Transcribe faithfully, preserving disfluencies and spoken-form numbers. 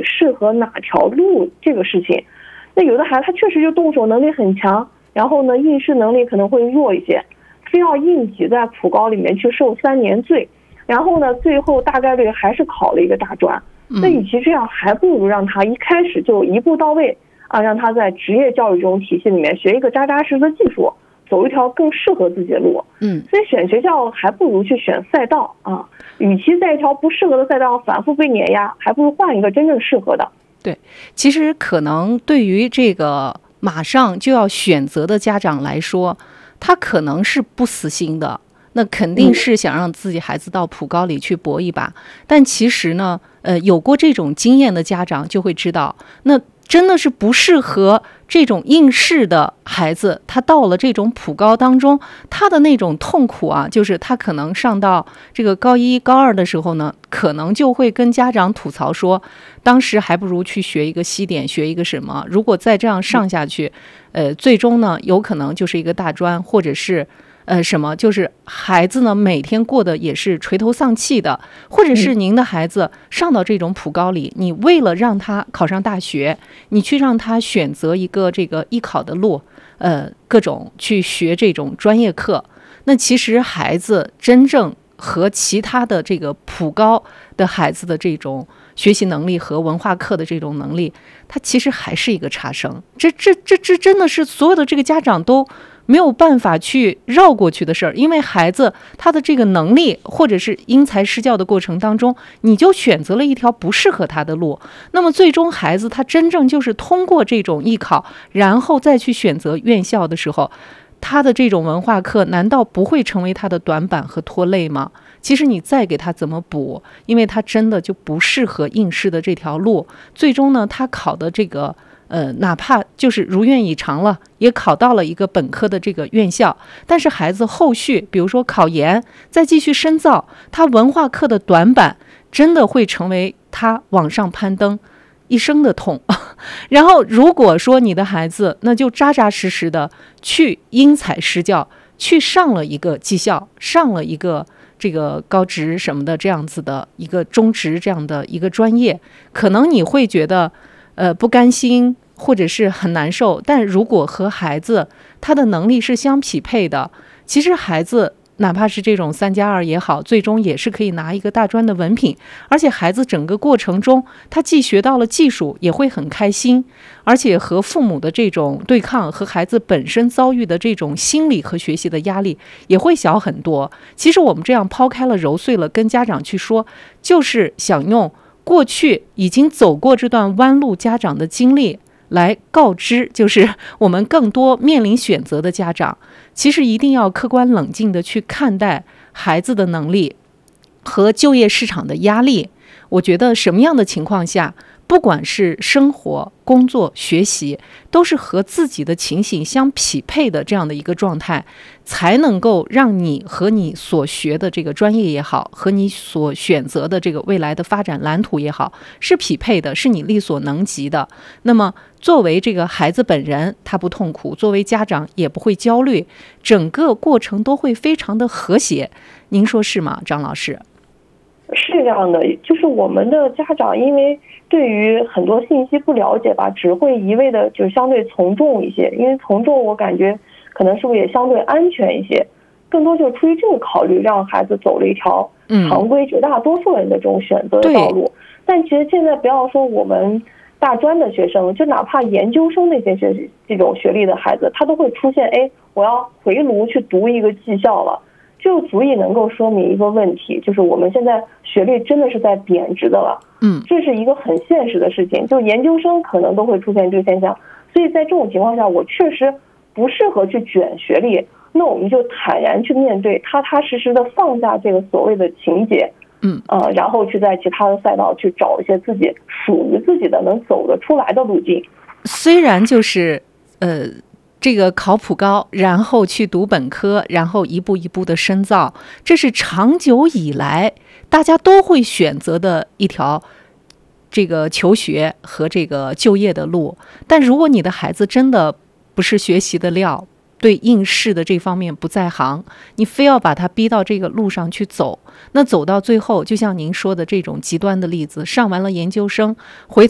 适合哪条路这个事情。那有的孩子他确实就动手能力很强，然后呢应试能力可能会弱一些，非要硬挤在普高里面去受三年罪，然后呢最后大概率还是考了一个大专。那与其这样，还不如让他一开始就一步到位啊，让他在职业教育这种体系里面学一个扎扎实实的技术，走一条更适合自己的路。嗯，所以选学校还不如去选赛道啊，与其在一条不适合的赛道反复被碾压，还不如换一个真正适合的。 对，其实可能对于这个马上就要选择的家长来说，他可能是不死心的，那肯定是想让自己孩子到普高里去搏一把。但其实呢，呃，有过这种经验的家长就会知道，那真的是不适合这种应试的孩子，他到了这种普高当中，他的那种痛苦啊，就是他可能上到这个高一高二的时候呢，可能就会跟家长吐槽说，当时还不如去学一个西点，学一个什么，如果再这样上下去，呃，最终呢有可能就是一个大专，或者是呃，什么就是孩子呢每天过得也是垂头丧气的，或者是您的孩子上到这种普高里，你为了让他考上大学，你去让他选择一个这个艺考的路，呃，各种去学这种专业课，那其实孩子真正和其他的这个普高的孩子的这种学习能力和文化课的这种能力，他其实还是一个差生。这这这这真的是所有的这个家长都没有办法去绕过去的事儿，因为孩子他的这个能力或者是因材施教的过程当中，你就选择了一条不适合他的路，那么最终孩子他真正就是通过这种艺考，然后再去选择院校的时候，他的这种文化课难道不会成为他的短板和拖累吗？其实你再给他怎么补，因为他真的就不适合应试的这条路，最终呢他考的这个呃，哪怕就是如愿以偿了，也考到了一个本科的这个院校，但是孩子后续比如说考研再继续深造，他文化课的短板真的会成为他往上攀登一生的痛。然后如果说你的孩子那就扎扎实实的去因材施教，去上了一个技校，上了一个这个高职什么的这样子的一个中职这样的一个专业，可能你会觉得呃不甘心或者是很难受，但如果和孩子他的能力是相匹配的，其实孩子哪怕是这种三加二也好，最终也是可以拿一个大专的文凭，而且孩子整个过程中他既学到了技术，也会很开心，而且和父母的这种对抗和孩子本身遭遇的这种心理和学习的压力也会小很多。其实我们这样抛开了揉碎了跟家长去说，就是想用过去已经走过这段弯路家长的经历来告知，就是我们更多面临选择的家长，其实一定要客观冷静的去看待孩子的能力和就业市场的压力。我觉得什么样的情况下，不管是生活、工作、学习，都是和自己的情形相匹配的这样的一个状态，才能够让你和你所学的这个专业也好，和你所选择的这个未来的发展蓝图也好，是匹配的，是你力所能及的。那么作为这个孩子本人，他不痛苦，作为家长也不会焦虑，整个过程都会非常的和谐。您说是吗，张老师？ 是这样的，就是我们的家长因为对于很多信息不了解吧，只会一味的就相对从众一些，因为从众我感觉可能是不是也相对安全一些，更多就是出于这个考虑，让孩子走了一条常规绝大多数人的这种选择的道路。但其实现在不要说我们大专的学生，就哪怕研究生那些学这种学历的孩子，他都会出现，哎，我要回炉去读一个技校了，就足以能够说明一个问题，就是我们现在学历真的是在贬值的了。嗯，这是一个很现实的事情，就研究生可能都会出现这个现象。所以在这种情况下，我确实不适合去卷学历，那我们就坦然去面对，踏踏实实的放下这个所谓的情节。嗯，呃，然后去在其他的赛道去找一些自己属于自己的能走得出来的路径。 虽然就是呃这个考普高，然后去读本科，然后一步一步的深造，这是长久以来大家都会选择的一条这个求学和这个就业的路。但如果你的孩子真的不是学习的料，对应试的这方面不在行，你非要把他逼到这个路上去走，那走到最后就像您说的这种极端的例子，上完了研究生回头